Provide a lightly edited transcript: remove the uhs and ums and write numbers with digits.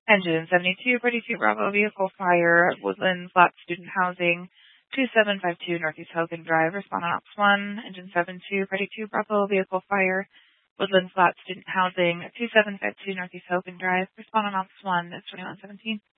Engine 72, Brady 2 Bravo, vehicle fire, Woodland Flat Student Housing, 2752 Northeast Hogan Drive, respond on Ops 1. Engine 72, Brady 2 Bravo, vehicle fire, Woodland Flat Student Housing, 2752 Northeast Hogan Drive, respond on Ops 1. It's 2117.